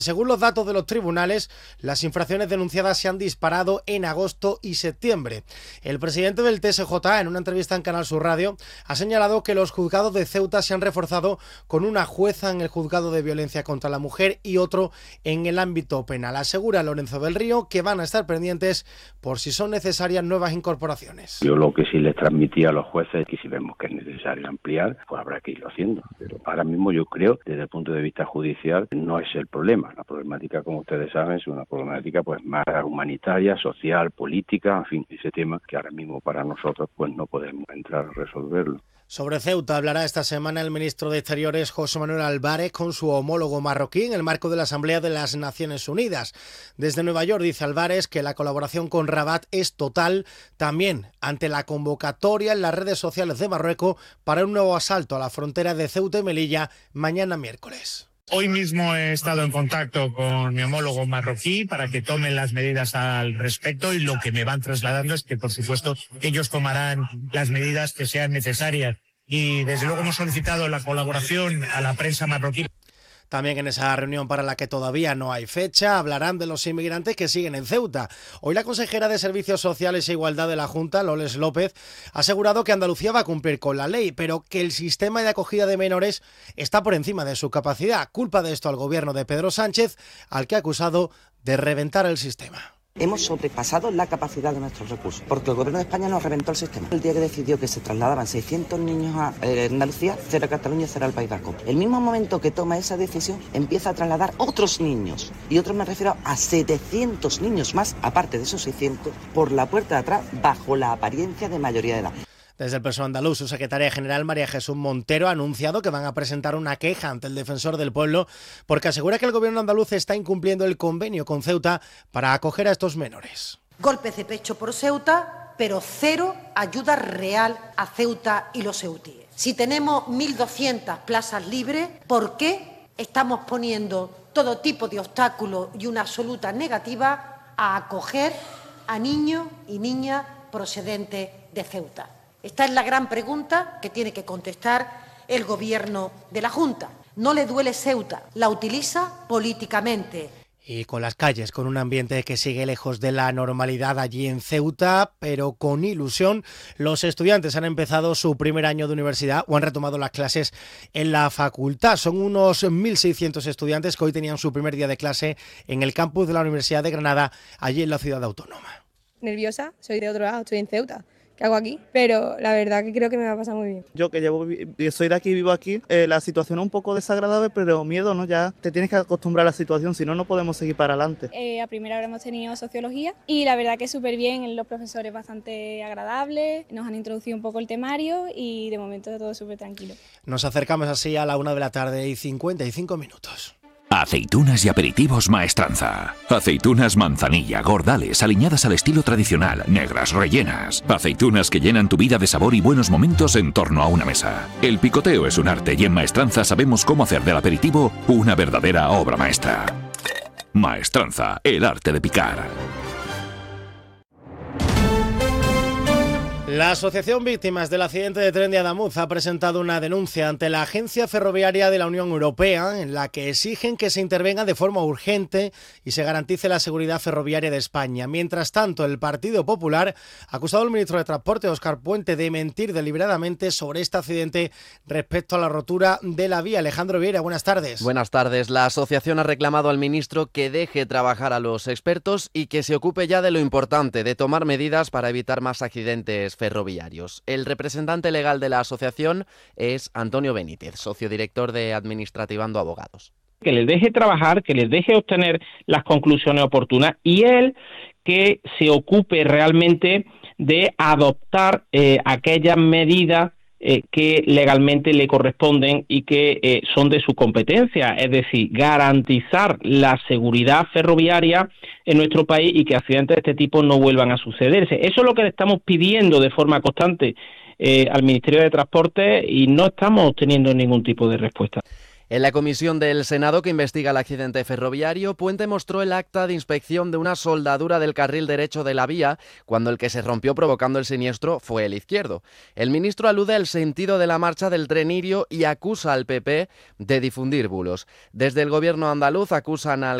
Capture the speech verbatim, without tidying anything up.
Según los datos de los tribunales, las infracciones denunciadas se han disparado en agosto y septiembre. El presidente del T S J, en una entrevista en Canal Sur Radio, ha señalado que los juzgados de Ceuta se han reforzado con una jueza en el juzgado de violencia contra la mujer y otro en el ámbito penal. Asegura Lorenzo del Río que van a estar pendientes por si son necesarias nuevas incorporaciones. Yo lo que sí les transmití a los jueces es que si vemos que es necesario ampliar, pues habrá que irlo haciendo. Pero ahora mismo yo creo, desde el punto de vista judicial, no es el problema. La problemática, como ustedes saben, es una problemática pues más humanitaria, social, política, en fin, ese tema que ahora mismo para nosotros pues no podemos entrar a resolverlo. Sobre Ceuta hablará esta semana el ministro de Exteriores José Manuel Álvarez con su homólogo marroquí en el marco de la Asamblea de las Naciones Unidas. Desde Nueva York dice Álvarez que la colaboración con Rabat es total, también ante la convocatoria en las redes sociales de Marruecos para un nuevo asalto a la frontera de Ceuta y Melilla mañana miércoles. Hoy mismo he estado en contacto con mi homólogo marroquí para que tomen las medidas al respecto y lo que me van trasladando es que, por supuesto, ellos tomarán las medidas que sean necesarias. Y desde luego hemos solicitado la colaboración a la prensa marroquí. También en esa reunión para la que todavía no hay fecha hablarán de los inmigrantes que siguen en Ceuta. Hoy la consejera de Servicios Sociales e Igualdad de la Junta, Loles López, ha asegurado que Andalucía va a cumplir con la ley, pero que el sistema de acogida de menores está por encima de su capacidad. Culpa de esto al gobierno de Pedro Sánchez, al que ha acusado de reventar el sistema. Hemos sobrepasado la capacidad de nuestros recursos, porque el Gobierno de España nos reventó el sistema. El día que decidió que se trasladaban seiscientos niños a eh, Andalucía, cero a Cataluña, cero al País Vasco. El mismo momento que toma esa decisión, empieza a trasladar otros niños. Y otros me refiero a setecientos niños más, aparte de esos seiscientos, por la puerta de atrás, bajo la apariencia de mayoría de edad. Desde el P S O E andaluz, su secretaria general María Jesús Montero ha anunciado que van a presentar una queja ante el Defensor del Pueblo porque asegura que el gobierno andaluz está incumpliendo el convenio con Ceuta para acoger a estos menores. Golpes de pecho por Ceuta, pero cero ayuda real a Ceuta y los ceutíes. Si tenemos mil doscientas plazas libres, ¿por qué estamos poniendo todo tipo de obstáculos y una absoluta negativa a acoger a niños y niñas procedentes de Ceuta? Esta es la gran pregunta que tiene que contestar el Gobierno de la Junta. No le duele Ceuta, la utiliza políticamente. Y con las calles, con un ambiente que sigue lejos de la normalidad allí en Ceuta, pero con ilusión, los estudiantes han empezado su primer año de universidad o han retomado las clases en la facultad. Son unos mil seiscientos estudiantes que hoy tenían su primer día de clase en el campus de la Universidad de Granada, allí en la ciudad autónoma. Nerviosa, soy de otro lado, estoy en Ceuta. ¿Qué hago aquí? Pero la verdad que creo que me va a pasar muy bien. Yo que llevo, soy de aquí, vivo aquí, eh, la situación es un poco desagradable, pero miedo, ¿no? Ya te tienes que acostumbrar a la situación, si no, no podemos seguir para adelante. Eh, a primera hora hemos tenido sociología y la verdad que súper bien, los profesores bastante agradables, nos han introducido un poco el temario y de momento todo súper tranquilo. Nos acercamos así a la una de la tarde y cincuenta y cinco minutos. Aceitunas y aperitivos Maestranza. Aceitunas manzanilla, gordales, aliñadas al estilo tradicional, negras, rellenas. Aceitunas que llenan tu vida de sabor y buenos momentos en torno a una mesa. El picoteo es un arte y en Maestranza sabemos cómo hacer del aperitivo una verdadera obra maestra. Maestranza, el arte de picar. La Asociación Víctimas del Accidente de Tren de Adamuz ha presentado una denuncia ante la Agencia Ferroviaria de la Unión Europea en la que exigen que se intervenga de forma urgente y se garantice la seguridad ferroviaria de España. Mientras tanto, el Partido Popular ha acusado al ministro de Transporte, Óscar Puente, de mentir deliberadamente sobre este accidente respecto a la rotura de la vía. Alejandro Vieira, buenas tardes. Buenas tardes. La asociación ha reclamado al ministro que deje trabajar a los expertos y que se ocupe ya de lo importante, de tomar medidas para evitar más accidentes ferroviarios. El representante legal de la asociación es Antonio Benítez, socio director de Administrativando Abogados. Que les deje trabajar, que les deje obtener las conclusiones oportunas y él que se ocupe realmente de adoptar eh, aquellas medidas eh, que legalmente le corresponden y que eh, son de su competencia, es decir, garantizar la seguridad ferroviaria en nuestro país y que accidentes de este tipo no vuelvan a sucederse. Eso es lo que le estamos pidiendo de forma constante eh, al Ministerio de Transporte y no estamos obteniendo ningún tipo de respuesta. En la comisión del Senado que investiga el accidente ferroviario, Puente mostró el acta de inspección de una soldadura del carril derecho de la vía, cuando el que se rompió provocando el siniestro fue el izquierdo. El ministro alude al sentido de la marcha del tren Irio y acusa al P P de difundir bulos. Desde el gobierno andaluz acusan al